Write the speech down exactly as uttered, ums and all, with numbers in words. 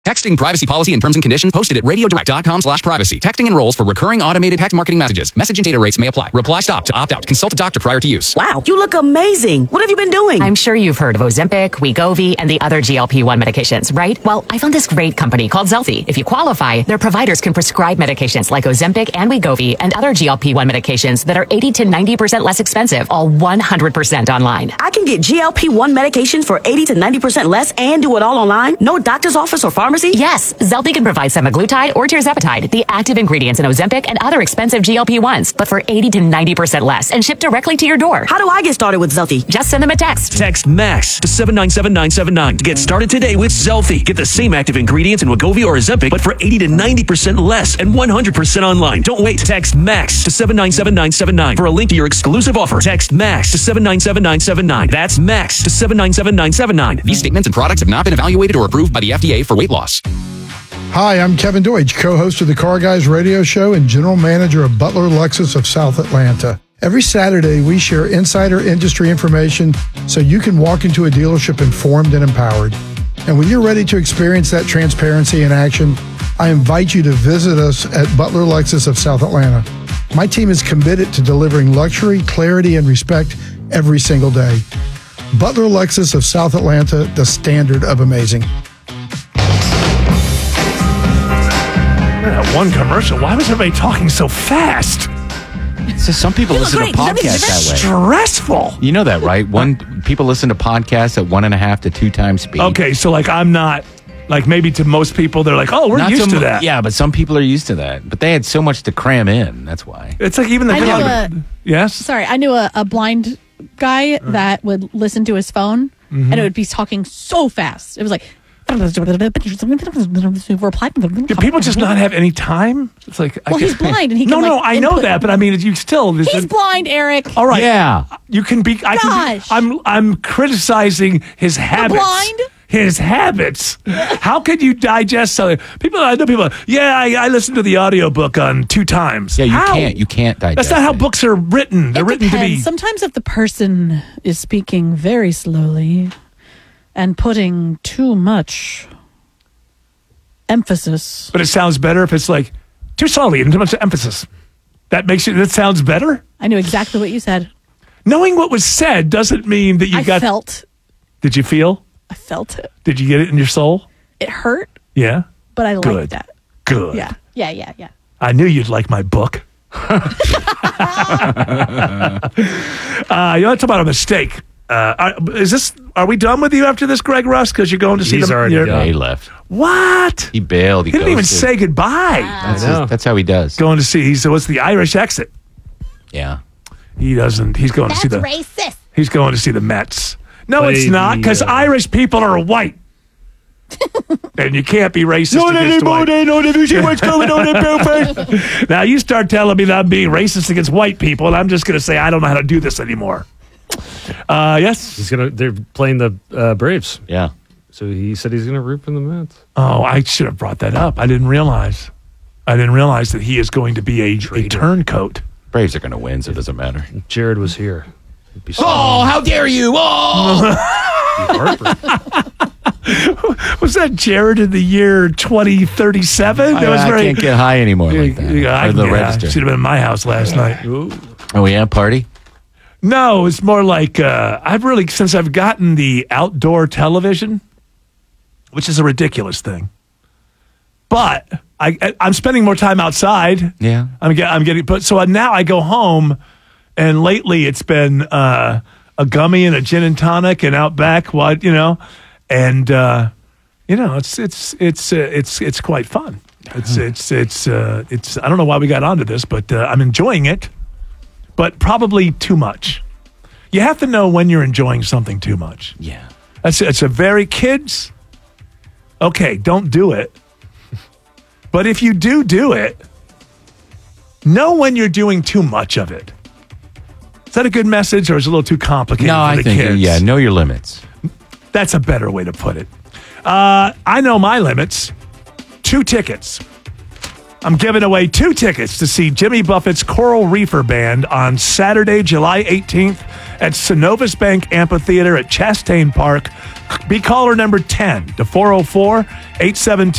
Texting privacy policy and terms and conditions posted at radiodirect.com slash privacy. Texting enrolls for recurring automated text marketing messages. Message and data rates may apply. Reply stop to opt out. Consult a doctor prior to use. Wow, you look amazing. What have you been doing? I'm sure you've heard of Ozempic, Wegovy, and the other G L P one medications, right? Well, I found this great company called Zelfie. If you qualify, their providers can prescribe medications like Ozempic and Wegovy and other G L P one medications that are eighty to ninety percent less expensive, all one hundred percent online. I can get G L P one medications for eighty to ninety percent less and do it all online? No doctor's office or pharmacy? Yes, Zelfie can provide semaglutide or tirzepatide, the active ingredients in Ozempic and other expensive G L P ones, but for eighty to ninety percent less and shipped directly to your door. How do I get started with Zelfie? Just send them a text. Text MAX to seven nine seven nine seven nine to get started today with Zelfie. Get the same active ingredients in Wegovy or Ozempic, but for eighty to ninety percent less and one hundred percent online. Don't wait. Text MAX to seven nine seven nine seven nine for a link to your exclusive offer. Text MAX to seven nine seven nine seven nine. That's MAX to seven nine seven nine seven nine. These statements and products have not been evaluated or approved by the F D A for weight loss. Hi, I'm Kevin Deutsch, co-host of the Car Guys radio show and general manager of Butler Lexus of South Atlanta. Every Saturday, we share insider industry information so you can walk into a dealership informed and empowered. And when you're ready to experience that transparency in action, I invite you to visit us at Butler Lexus of South Atlanta. My team is committed to delivering luxury, clarity, and respect every single day. Butler Lexus of South Atlanta, the standard of amazing. That one commercial. Why was everybody talking so fast? So some people listen to podcasts that way. Stressful. You know that, right? One people listen to podcasts at one and a half to two times speed. Okay, so like I'm not like maybe to most people they're like, oh, we're Not used so to mu- that. Yeah, but some people are used to that. But they had so much to cram in. That's why. It's like even the I knew a, yes. Sorry, I knew a, a blind guy that would listen to his phone Mhm. and it would be talking so fast. It was like. Do people just not have any time? It's like I Well, guess- he's blind and he no, can, no. like, I know input- that, but I mean, you still. He's blind, Eric. All right. Yeah. You can be. I can be Gosh. I'm. I'm criticizing his habits. blind? His habits. How could you digest something? People. I know people. Yeah, I, I listened to the audiobook on two times. Yeah, you How? can't. You can't digest. That's not how it. books are written. They're It written depends. to be. Sometimes if the person is speaking very slowly and putting too much emphasis. But it sounds better if it's like too slowly and too much emphasis. That makes it. That sounds better. I knew exactly what you said. Knowing what was said doesn't mean that you I got. felt. Did you feel? I felt it. Did you get it in your soul? It hurt, Yeah. but I Good. liked that. Good. Yeah. Yeah. Yeah. Yeah. I knew you'd like my book. uh, you want to talk about a mistake? Uh, are, is this? Are we done with you after this, Greg Russ? Because you're going to see He's them. already you're- done. He left. What? He bailed. He, He didn't even ghosted. say goodbye. That's, I know. his- that's how he does. Going to see. He's what's the Irish exit? Yeah. He doesn't. He's going to see the. racist. He's going to see the Mets. No, it's Play not, the, because uh, Irish people are white. And you can't be racist Not against anymore, white. they don't have you see what's going on in Belfast. Now you start telling me that I'm being racist against white people, and I'm just going to say I don't know how to do this anymore. Uh, yes. He's gonna. They're playing the uh, Braves, Yeah. so he said he's gonna root for the Mets. Oh, I should have brought that up. I didn't realize. I didn't realize that he is going to be a, a turncoat. Braves are going to win, so it doesn't matter. Jared was here. It'd be so Oh, how dare you! Oh! Was that Jared in the year twenty thirty-seven? That I, was I very. can't get high anymore like that. Yeah, I, Or the yeah, register. should have been in my house last night. Oh, yeah, party? No, it's more like uh, I've really, since I've gotten the outdoor television, which is a ridiculous thing, but I, I I'm spending more time outside. Yeah. I'm get, I'm getting, but so now I go home, and lately it's been uh, a gummy and a gin and tonic and out back, what you know, and uh, you know it's it's it's uh, it's it's quite fun. It's it's it's uh, it's I don't know why we got onto this, but uh, I'm enjoying it. But probably too much. You have to know when you're enjoying something too much. Yeah. That's it's a very kids. Okay, don't do it. But if you do do it, know when you're doing too much of it. Is that a good message, or is it a little too complicated No, for I the think, kids? yeah, know your limits. That's a better way to put it. Uh, I know my limits. Two tickets I'm giving away two tickets to see Jimmy Buffett's Coral Reefer Band on Saturday, July eighteenth at Synovus Bank Amphitheater at Chastain Park. Be caller number ten to four oh four, eight seven two